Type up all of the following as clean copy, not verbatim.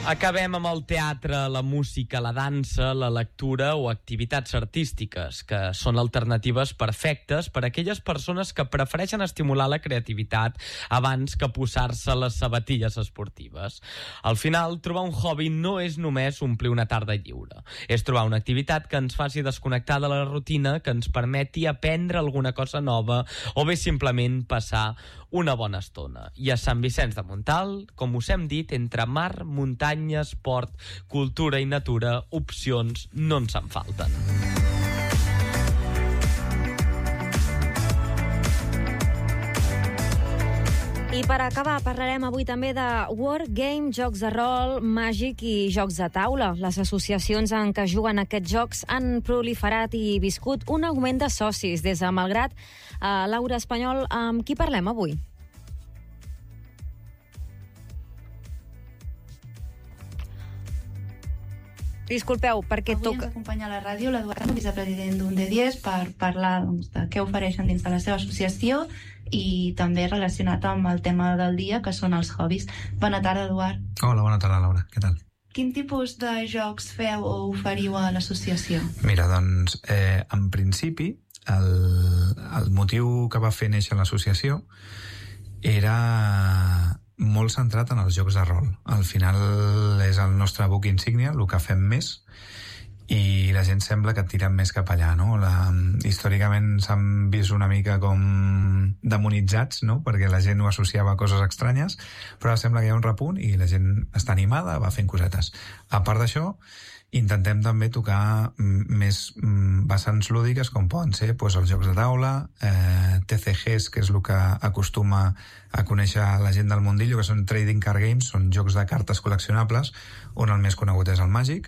Acabem amb el teatre, la música, la dansa, la lectura o activitats artístiques, que són alternatives perfectes per a aquelles persones que prefereixen estimular la creativitat abans que posar-se les sabatilles esportives. Al final, trobar un hobby no és només omplir una tarda lliure. És trobar una activitat que ens faci desconnectar de la rutina, que ens permeti aprendre alguna cosa nova o bé simplement passar una bona estona. I a Sant Vicenç de Montalt, com us hem dit, entre mar, muntanya, esport, cultura i natura, opcions no ens en falten. I per acabar, parlarem avui també de Wargame, jocs de rol, màgic i jocs de taula. Les associacions en què juguen aquests jocs han proliferat i viscut un augment de socis. Des de Malgrat, Laura Espanyol, amb qui parlem avui? Disculpeu, perquè avui ens acompanya a la ràdio l'Eduard, vicepresident d'un D10, per parlar de què ofereixen dins de la seva associació i també relacionat amb el tema del dia, que són els hobbies. Bona tarda, Eduard. Hola, bona tarda, Laura. Què tal? Quin tipus de jocs feu o oferiu a l'associació? Mira, doncs, en principi, el motiu que va fer néixer l'associació era molt centrat en els jocs de rol. Al final és el nostre buc insígnia, el que fem més, i la gent sembla que tira més cap allà, no? Històricament s'han vist una mica com demonitzats, no? Perquè la gent ho associava a coses estranyes, però ara sembla que hi ha un repunt i la gent està animada, va fent cosetes. A part d'això, intentem també tocar més vessants lúdiques, com poden ser doncs, els jocs de taula, TCGs, que és el que acostuma a conèixer la gent del mundillo, que són trading card games, són jocs de cartes col·leccionables, on el més conegut és el Màgic.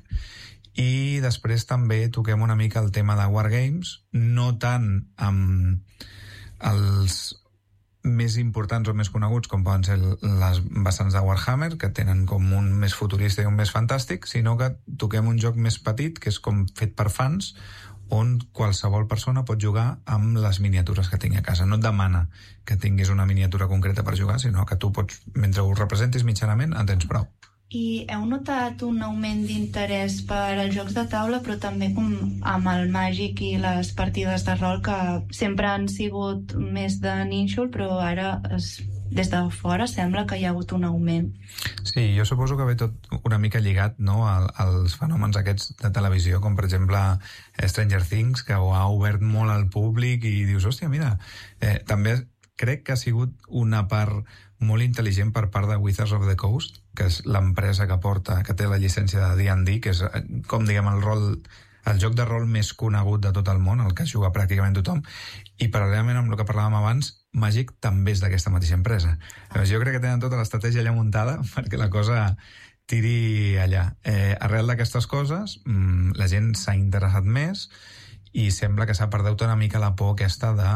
I després també toquem una mica el tema de Wargames, no tant amb els més importants o més coneguts com poden ser les vessants de Warhammer, que tenen com un més futurista i un més fantàstic, sinó que toquem un joc més petit, que és com fet per fans, on qualsevol persona pot jugar amb les miniatures que tingui a casa. No et demana que tinguis una miniatura concreta per jugar, sinó que tu pots, mentre ho representis mitjanament, en tens prou. I heu notat un augment d'interès per als jocs de taula, però també com amb el màgic i les partides de rol, que sempre han sigut més de nínxol, però ara des de fora sembla que hi ha hagut un augment. Sí, jo suposo que ve tot una mica lligat, no, als fenòmens aquests de televisió, com per exemple Stranger Things, que ho ha obert molt al públic i dius, hòstia, mira, també crec que ha sigut una part molt intel·ligent per part de Wizards of the Coast, que és l'empresa que té la llicència de D&D, que és, com diguem, el joc de rol més conegut de tot el món, el que juga pràcticament tothom, i paral·lelament amb el que parlàvem abans, Màgic també és d'aquesta mateixa empresa. Jo crec que tenen tota l'estratègia allà muntada perquè la cosa tiri allà. Arrel d'aquestes coses, la gent s'ha interessat més i sembla que s'ha perdut una mica la por aquesta de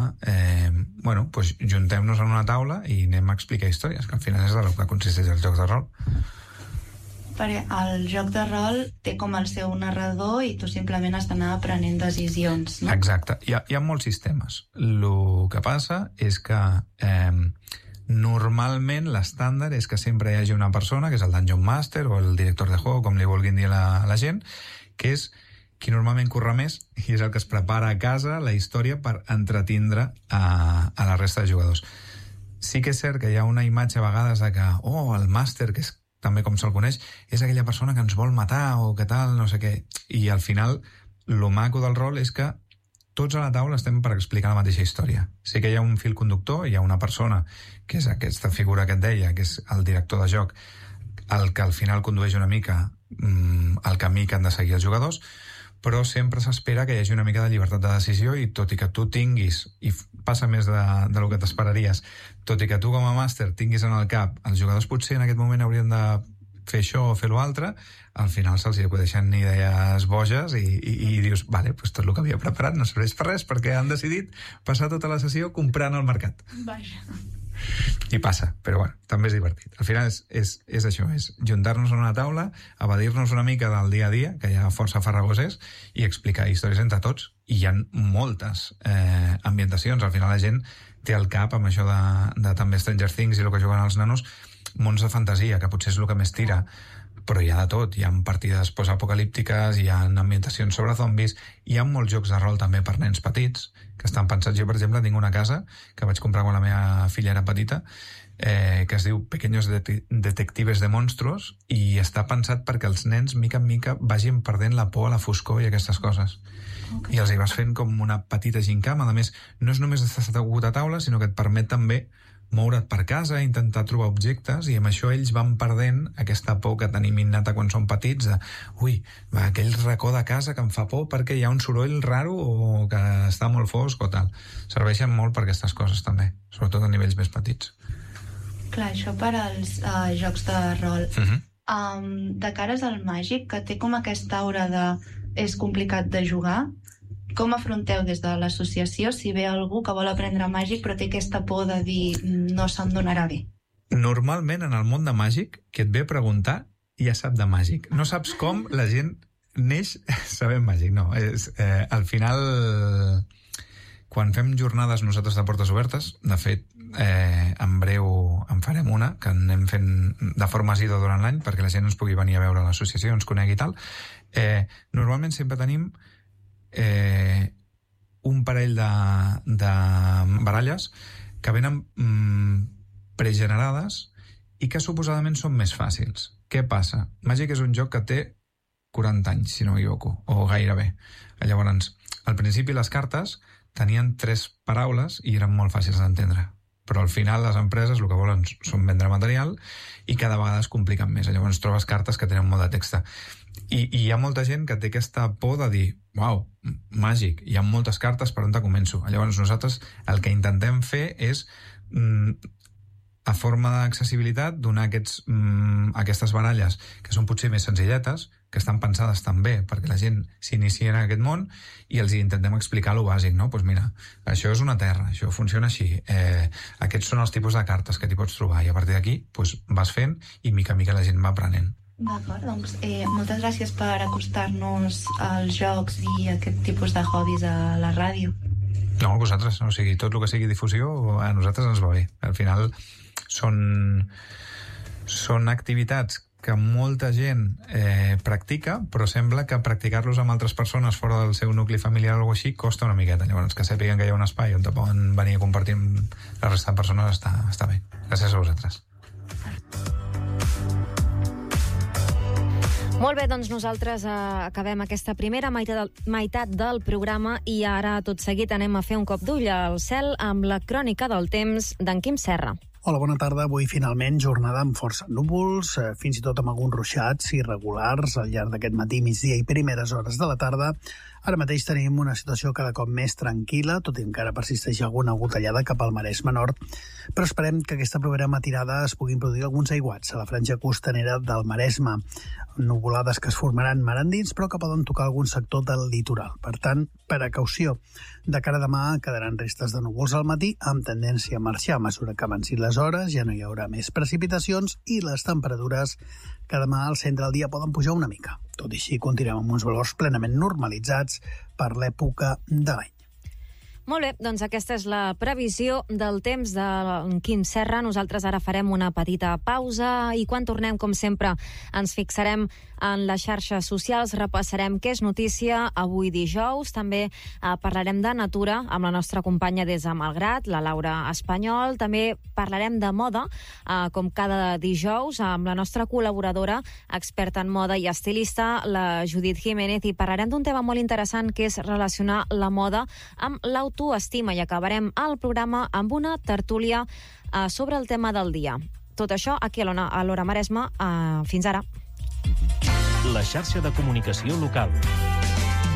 doncs juntem-nos en una taula i anem a explicar històries, que al final és el que consisteix el joc de rol. Perquè el joc de rol té com el seu narrador i tu simplement has d'anar prenent decisions, no? Exacte, hi ha molts sistemes. El que passa és que normalment l'estàndard és que sempre hi hagi una persona, que és el Dungeon Master o el director de juego, com li vulguin dir a la gent, que és qui normalment corre més i és el que es prepara a casa la història per entretindre a la resta de jugadors. Sí que és cert que hi ha una imatge a vegades de que el màster, que és també com se'l coneix, és aquella persona que ens vol matar o que tal, no sé què. I al final, lo maco del rol és que tots a la taula estem per explicar la mateixa història. Sí que hi ha un fil conductor, hi ha una persona, que és aquesta figura que et deia, que és el director de joc, el que al final condueix una mica el camí que han de seguir els jugadors, però sempre s'espera que hi hagi una mica de llibertat de decisió i tot i que tu tinguis, i passa més de lo que t'esperaries, tot i que tu com a màster tinguis en el cap, els jugadors potser en aquest moment haurien de fer això o fer l'altre, al final se'ls acudeixen idees boges i dius, vale, pues tot el que havia preparat no serveix per res perquè han decidit passar tota la sessió comprant al mercat. Vaja. I passa, però bueno, també és divertit. Al final és això, és juntar-nos en una taula, evadir-nos una mica del dia a dia, que hi ha força farragós, i explicar històries entre tots. I hi ha moltes ambientacions. Al final la gent té al cap, amb això de també Stranger Things i el que juguen els nanos, mons de fantasia, que potser és el que més tira. però hi ha de tot. Hi ha partides postapocalíptiques, hi ha ambientacions sobre zombis, hi ha molts jocs de rol també per nens petits, que estan pensats. Jo, per exemple, tinc una casa que vaig comprar quan la meva filla era petita, que es diu Pequeños Detectives de Monstruos, i està pensat perquè els nens, mica en mica, vagin perdent la por a la foscor i aquestes coses. Okay. I els hi vas fent com una petita gincama. A més, no és només estar assegut a taula, sinó que et permet també moure't per casa, intentar trobar objectes, i amb això ells van perdent aquesta por que tenim innata quan som petits, de aquell racó de casa que em fa por perquè hi ha un soroll raro o que està molt fosc o tal. Serveixen molt per aquestes coses també, sobretot a nivells més petits. Clar, això per als jocs de rol. De cares al màgic, que té com aquesta aura de és complicat de jugar, com afronteu des de l'associació si ve algú que vol aprendre màgic però té aquesta por de dir no se'm donarà bé? Normalment en el món de màgic, qui et ve a preguntar ja sap de màgic. No saps com la gent neix sabent màgic, no. Al final, quan fem jornades nosaltres de portes obertes, de fet, en breu en farem una, que anem fent de forma assidua durant l'any perquè la gent ens pugui venir a veure l'associació, ens conegui i tal, normalment sempre tenim un parell de baralles que venen pregenerades i que suposadament són més fàcils. Què passa? Màgic és un joc que té 40 anys, si no m'equivoco, o gairebé. Llavors, al principi les cartes tenien 3 paraules i eren molt fàcils d'entendre. Però al final les empreses el que volen són vendre material i cada vegada es compliquen més. Llavors trobes cartes que tenen molt de text. I hi ha molta gent que té aquesta por de dir uau, màgic, hi ha moltes cartes, per on te començo? Llavors nosaltres el que intentem fer és a forma d'accessibilitat donar aquestes baralles que són potser més senzilletes, que estan pensades també perquè la gent s'inicia en aquest món, i els intentem explicar lo bàsic, no? Doncs mira, això és una terra, això funciona així, aquests són els tipus de cartes que t'hi pots trobar, i a partir d'aquí vas fent i mica a mica la gent va aprenent. D'acord, doncs moltes gràcies per acostar-nos als jocs i aquest tipus de hobbies a la ràdio. No, a vosaltres, o sigui, tot el que sigui difusió a nosaltres ens va bé. Al final són activitats que molta gent practica, però sembla que practicar-los amb altres persones fora del seu nucli familiar o alguna així costa una miqueta. Llavors, que sàpiguen que hi ha un espai on te poden venir a compartir amb la resta de persones està bé. Gràcies a vosaltres. Molt bé, doncs nosaltres acabem aquesta primera meitat del programa i ara tot seguit anem a fer un cop d'ull al cel amb la crònica del temps d'en Quim Serra. Hola, bona tarda. Avui finalment jornada amb força núvols, fins i tot amb alguns ruixats irregulars al llarg d'aquest matí, migdia i primeres hores de la tarda. Ara mateix tenim una situació cada cop més tranquil·la, tot i encara persisteix alguna gotellada cap al Maresme Nord, però esperem que aquesta propera matinada es puguin produir alguns aiguats a la franja costanera del Maresme, nuvolades que es formaran mar endins, però que poden tocar algun sector del litoral. Per tant, precaució. De cara a demà quedaran restes de núvols al matí, amb tendència a marxar a mesura que avancin les hores, ja no hi haurà més precipitacions i les temperatures que demà al centre del dia poden pujar una mica. Tot i així, continuem amb uns valors plenament normalitzats per l'època de l'any. Molt bé, doncs aquesta és la previsió del temps de Quim Serra. Nosaltres ara farem una petita pausa i quan tornem, com sempre, ens fixarem en les xarxes socials, repassarem què és notícia avui dijous, també parlarem de natura amb la nostra companya des de Malgrat, la Laura Espanyol, també parlarem de moda, com cada dijous, amb la nostra col·laboradora, experta en moda i estilista, la Judit Jiménez, i parlarem d'un tema molt interessant que és relacionar la moda amb l'autoestima i acabarem el programa amb una tertúlia sobre el tema del dia. Tot això aquí a l'Hora Maresme. Fins ara. La xarxa de comunicació local.